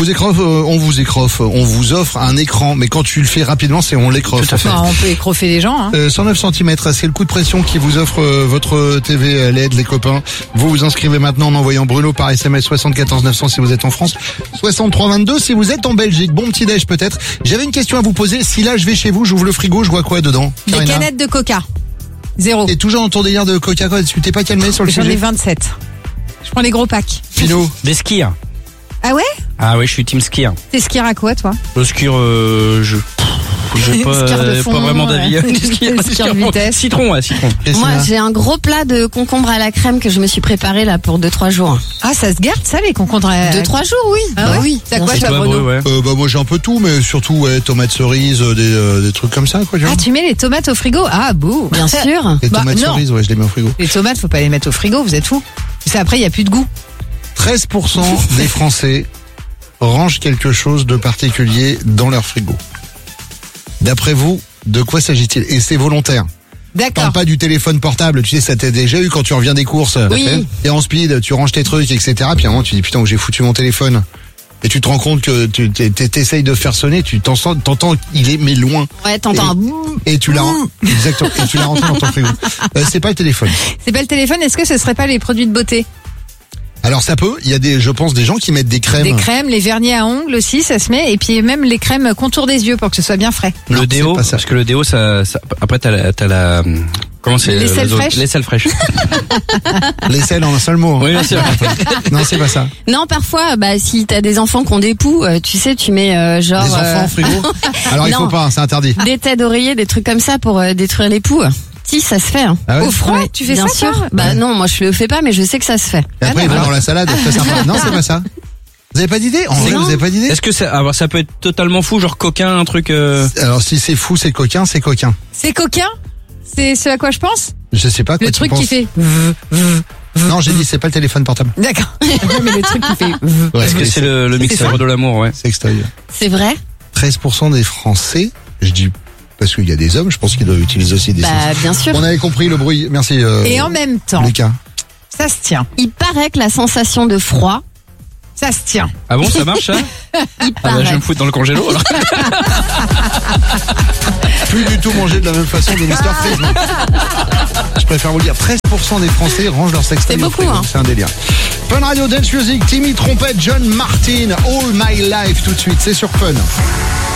on vous offre un écran, mais quand tu le fais rapidement, c'est on l'écroffe. Tout à fait. Enfin, on peut écroffer les gens. 109 cm, c'est le coup de pression qui vous offre votre TV LED, les copains. Vous vous inscrivez maintenant en envoyant Bruno par SMS 74 900 si vous êtes en France, 63 22 si vous êtes en Belgique. Bon petit déj peut-être. J'avais une question à vous poser. Si là je vais chez vous, j'ouvre le frigo, je vois quoi dedans? Des Karina, canettes de Coca. 0. t'es toujours dans ton délire de Coca-Cola, tu t'es pas calmé sur le J'en ai sujet? 27. Je prends les gros packs. Philo, Des skiers. Ah ouais? Ah ouais, je suis team skier. T'es skier à quoi, toi? Le skier, j'ai pas, Skier de fond, pas vraiment d'avis. ouais. Skier Skier de vitesse. Citron, ouais, citron. Christina. Moi, j'ai un gros plat de concombre à la crème que je me suis préparé là pour 2-3 jours. Ah, ça se garde, ça, les concombres? 2-3 jours, oui. Ah ouais? oui. T'as quoi, Et toi, toi, Bruno? Bro, ouais. Moi j'ai un peu tout, mais surtout tomates cerises, des trucs comme ça quoi. Ah, tu mets les tomates au frigo? Ah, bouh. Bien sûr. Les Bah, tomates non. cerises, ouais, je les mets au frigo. Les tomates, faut pas les mettre au frigo, vous êtes fous. Parce qu'après, il y a plus de goût. 13% des Français rangent quelque chose de particulier dans leur frigo. D'après vous, de quoi s'agit-il? Et c'est volontaire. D'accord. Parle pas du téléphone portable, tu sais, ça t'est déjà eu quand tu reviens des courses. Oui. T'es en speed, tu ranges tes trucs, etc. Puis à un moment, tu dis, putain, où j'ai foutu mon téléphone. Et tu te rends compte que tu t'essayes de faire sonner, t'entends, il est, mais loin. Ouais, t'entends un boum. Et tu l'as, exactement, et tu l'as rentré dans ton frigo. C'est pas le téléphone. C'est pas le téléphone, est-ce que ce serait pas les produits de beauté? Alors ça peut, il y a je pense, des gens qui mettent des crèmes. Des crèmes, les vernis à ongles aussi, ça se met. Et puis même les crèmes contour des yeux pour que ce soit bien frais. Non, Le déo, c'est pas ça. parce que le déo, ça après t'as la, comment c'est? L'aisselle la zone- fraîche. L'aisselle fraîche. L'aisselle en un seul mot. Oui, bien sûr. Non, c'est pas ça. Non, parfois, si t'as des enfants qui ont des poux, tu sais, tu mets genre Des enfants au frigo. Alors il non. faut pas, c'est interdit. des têtes d'oreiller, des trucs comme ça pour détruire les poux. Si, ça se fait. Hein. Ah ouais? Au froid, Ouais, tu fais bien ça, sûr. toi? Bah non, moi je le fais pas, mais je sais que ça se fait. Et après, il va d'accord. dans la salade, très sympa. Non, c'est pas ça. Vous avez pas d'idée? En vrai, non. vous avez pas d'idée? Est-ce que ça peut être totalement fou, genre coquin, un truc, Alors si c'est fou, c'est coquin, c'est coquin. C'est coquin? C'est ce à quoi je pense? Je sais pas quoi Le tu truc penses. qui fait. Non, j'ai dit c'est pas le téléphone portable. D'accord. Mais le truc qui fait. Ouais, est-ce que c'est le mixeur ça. de l'amour, ouais. c'est extérieur. C'est vrai? 13% des Français, je dis parce qu'il y a des hommes, je pense qu'ils doivent utiliser aussi des Bah sexes. bien sûr. On avait compris le bruit. Merci. Et en même temps, Lucas. ça se tient. Il paraît que la sensation de froid, Ça se tient. Ah bon, ça marche, ça? il Ah bah, je vais paraît. me foutre dans le congélo, alors. Plus du tout manger de la même façon de Mr. Freeze. non. Je préfère vous le dire. 13% des Français rangent leur sextoy C'est au beaucoup, frigo. hein. C'est un délire. Fun Radio Dance Music, Timmy Trompette, John Martin, All My Life tout de suite. C'est sur Fun.